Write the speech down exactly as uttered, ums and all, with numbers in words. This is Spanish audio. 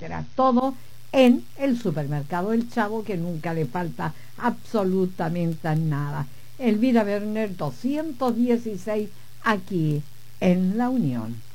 etcétera. Todo en el supermercado El Chavo, que nunca le falta absolutamente nada. Elvira Berner doscientos dieciséis, aquí en La Unión.